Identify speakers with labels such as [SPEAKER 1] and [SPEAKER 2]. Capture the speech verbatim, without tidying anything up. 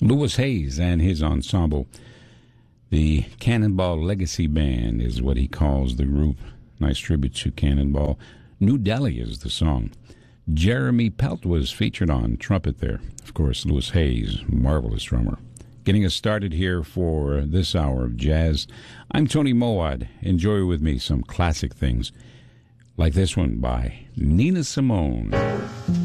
[SPEAKER 1] Louis Hayes and his ensemble. The Cannonball Legacy Band is what he calls the group. Nice tribute to Cannonball. New Delhi is the song. Jeremy Pelt was featured on trumpet there. Of course, Louis Hayes, marvelous drummer. Getting us started here for this hour of jazz. I'm Tony Mowat. Enjoy with me some classic things like this one by Nina Simone.